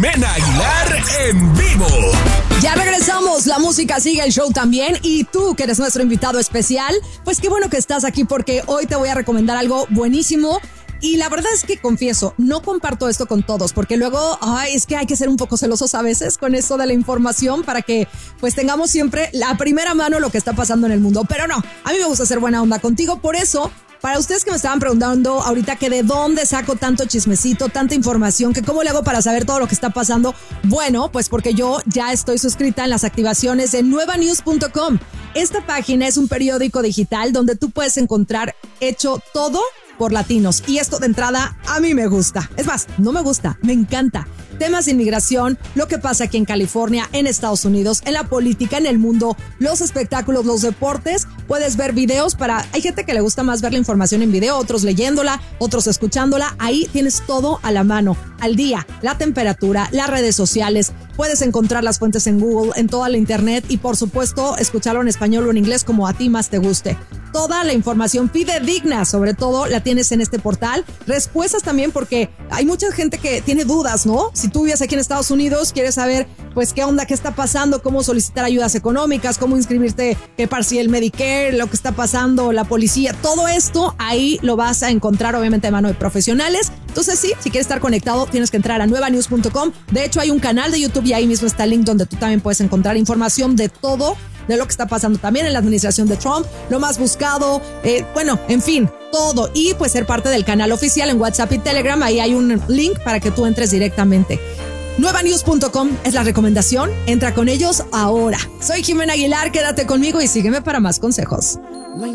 Jimena Aguilar en vivo. Ya regresamos, la música sigue, el show también. Y tú, que eres nuestro invitado especial, pues qué bueno que estás aquí porque hoy te voy a recomendar algo buenísimo. Y la verdad es que confieso, no comparto esto con todos porque luego, es que hay que ser un poco celosos a veces con esto de la información para que pues tengamos siempre la primera mano lo que está pasando en el mundo. Pero no, a mí me gusta ser buena onda contigo, por eso... Para ustedes que me estaban preguntando ahorita que de dónde saco tanto chismecito, tanta información, que cómo le hago para saber todo lo que está pasando, bueno, pues porque yo ya estoy suscrita en las activaciones de nuevanews.com. Esta página es un periódico digital donde tú puedes encontrar hecho todo por latinos. Y esto de entrada a mí me gusta. Es más, no me gusta, me encanta. Temas de inmigración, lo que pasa aquí en California, en Estados Unidos, en la política, en el mundo, los espectáculos, los deportes. Puedes ver videos hay gente que le gusta más ver la información en video, otros leyéndola, otros escuchándola. Ahí tienes todo a la mano, al día, la temperatura, las redes sociales. Puedes encontrar las fuentes en Google, en toda la internet y por supuesto escucharlo en español o en inglés como a ti más te guste. Toda la información fidedigna, sobre todo, la tienes en este portal. Respuestas también porque hay mucha gente que tiene dudas, ¿no? Si tú vives aquí en Estados Unidos, quieres saber, pues, qué onda, qué está pasando, cómo solicitar ayudas económicas, cómo inscribirte para si el Medicare, lo que está pasando, la policía, todo esto, ahí lo vas a encontrar, obviamente, de mano de profesionales. Entonces, sí, si quieres estar conectado, tienes que entrar a nuevanews.com. De hecho, hay un canal de YouTube y ahí mismo está el link donde tú también puedes encontrar información de todo, de lo que está pasando también en la administración de Trump, lo más buscado, en fin, todo. Y pues ser parte del canal oficial en WhatsApp y Telegram, ahí hay un link para que tú entres directamente. Nuevanews.com es la recomendación, entra con ellos ahora. Soy Jimena Aguilar, quédate conmigo y sígueme para más consejos.